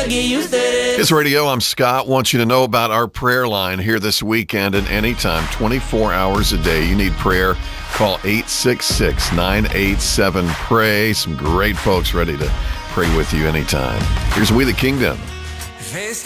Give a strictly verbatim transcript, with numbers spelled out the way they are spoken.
It's Radio. I'm Scott. Want you to know about our prayer line here this weekend and anytime, twenty-four hours a day. You need prayer, call eight six six, nine eight seven, pray. Some great folks ready to pray with you anytime. Here's We the Kingdom.